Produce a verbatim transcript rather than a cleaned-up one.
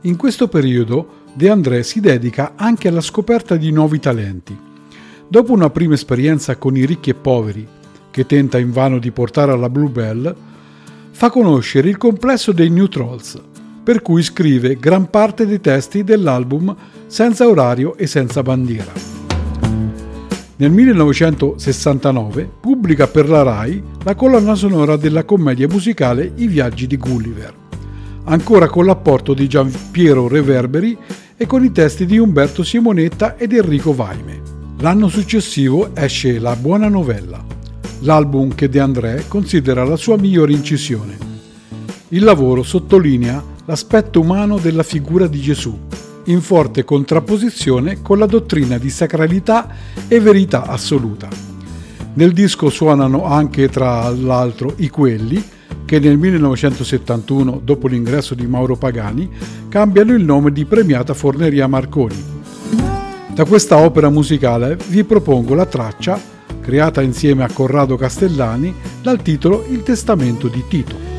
In questo periodo De André si dedica anche alla scoperta di nuovi talenti. Dopo una prima esperienza con i Ricchi e Poveri, che tenta invano di portare alla Bluebell, fa conoscere il complesso dei New Trolls, per cui scrive gran parte dei testi dell'album Senza orario e senza bandiera. Nel millenovecentosessantanove pubblica per la Rai la colonna sonora della commedia musicale I viaggi di Gulliver, ancora con l'apporto di Giampiero Reverberi e con i testi di Umberto Simonetta ed Enrico Vaime. L'anno successivo esce La buona novella, l'album che De André considera la sua migliore incisione. Il lavoro sottolinea l'aspetto umano della figura di Gesù, in forte contrapposizione con la dottrina di sacralità e verità assoluta. Nel disco suonano anche, tra l'altro, i Quelli, che nel millenovecentosettantuno, dopo l'ingresso di Mauro Pagani, cambiano il nome di Premiata Forneria Marconi. Da questa opera musicale vi propongo la traccia, creata insieme a Corrado Castellani, dal titolo Il testamento di Tito.